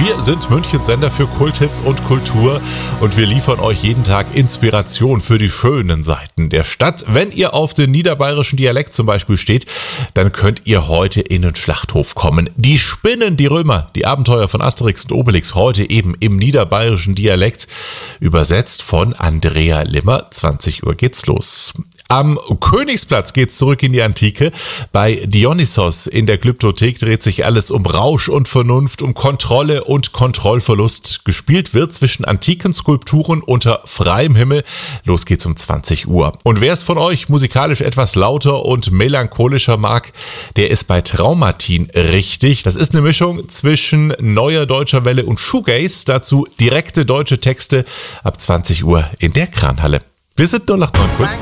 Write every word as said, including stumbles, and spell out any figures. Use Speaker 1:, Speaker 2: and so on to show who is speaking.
Speaker 1: Wir sind Münchens Sender für Kulthits und Kultur und wir liefern euch jeden Tag Inspiration für die schönen Seiten der Stadt. Wenn ihr auf den niederbayerischen Dialekt zum Beispiel steht, dann könnt ihr heute in den Schlachthof kommen. Die Spinnen, die Römer, die Abenteuer von Asterix und Obelix, heute eben im niederbayerischen Dialekt, übersetzt von Andrea Limmer. zwanzig Uhr geht's los. Am Königsplatz geht's zurück in die Antike. Bei Dionysos in der Glyptothek dreht sich alles um Rausch und Vernunft, um Kontrolle und Kontrollverlust. Gespielt wird zwischen antiken Skulpturen unter freiem Himmel. Los geht's um zwanzig Uhr. Und wer es von euch musikalisch etwas lauter und melancholischer mag, der ist bei Traumatin richtig. Das ist eine Mischung zwischen neuer deutscher Welle und Shoegaze. Dazu direkte deutsche Texte ab zwanzig Uhr in der Kranhalle. Wir sind null acht neun Kult.